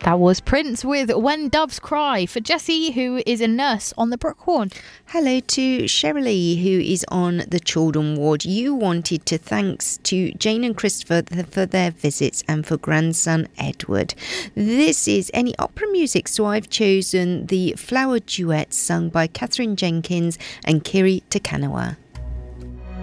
That was Prince with When Doves Cry for Jessie, who is a nurse on the Brookhorn. Hello to Shirley, who is on the Chaldon ward. You wanted to thanks to Jane and Christopher for their visits and for grandson Edward. This is any opera music, so I've chosen the Flower Duet sung by Catherine Jenkins and Kiri Takanawa.